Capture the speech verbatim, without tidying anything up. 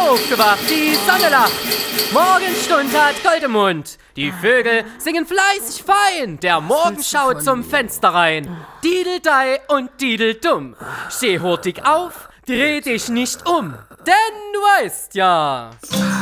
Aufgewacht, die Sonne lacht, Morgenstund hat Gold im Mund, die Vögel singen fleißig fein, der Morgen schaut zum Fenster rein. Dideldei und Dideldumm, steh hurtig auf, dreh dich nicht um, denn du weißt ja...